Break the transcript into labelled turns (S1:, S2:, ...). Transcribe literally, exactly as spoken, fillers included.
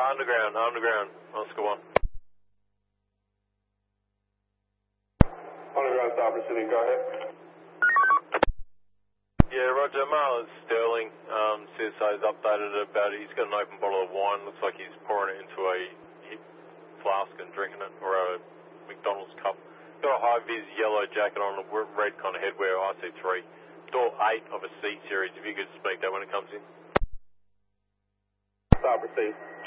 S1: underground, underground, Oscar one.
S2: Underground, Stopper City, go ahead.
S1: Yeah, Roger, Marlon Sterling, um, C S A's updated about it. He's got an open bottle of wine. Looks like he's pouring it into a flask and drinking it, or a McDonald's cup. Got a high-vis yellow jacket on, a red kind of headwear, I C three. Door eight of a C series, if you could speak that when it comes in.
S2: Stopper City.